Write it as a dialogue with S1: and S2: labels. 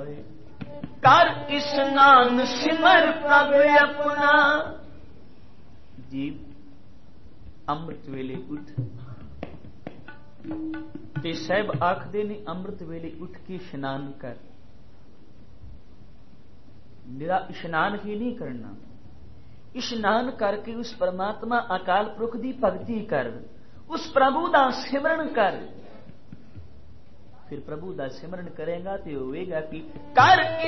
S1: पाए। कर इस्नान सिमर प्रभ अपना। जीव ਅੰਮ੍ਰਿਤ ਵੇਲੇ ਉੱਠ ਤੇ ਸਾਹਿਬ ਆਖਦੇ ਨੇ ਅੰਮ੍ਰਿਤ ਵੇਲੇ ਉੱਠ ਕੇ ਇਸ਼ਨਾਨ ਕਰ। ਨਿਰਾ ਇਸ਼ਨਾਨ ਹੀ ਨਹੀਂ ਕਰਨਾ, ਇਸ਼ਨਾਨ ਕਰਕੇ ਉਸ ਪਰਮਾਤਮਾ ਅਕਾਲ ਪੁਰਖ ਦੀ ਭਗਤੀ ਕਰ, ਉਸ ਪ੍ਰਭੂ ਦਾ ਸਿਮਰਨ ਕਰ। ਫਿਰ ਪ੍ਰਭੂ ਦਾ ਸਿਮਰਨ ਕਰੇਗਾ ਤੇ ਹੋਵੇਗਾ ਕਿ ਕਰ